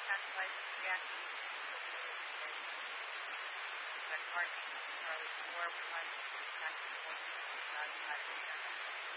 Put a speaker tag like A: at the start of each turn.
A: catalyzes reaction but Martin Charlie 4 1 back and forth outside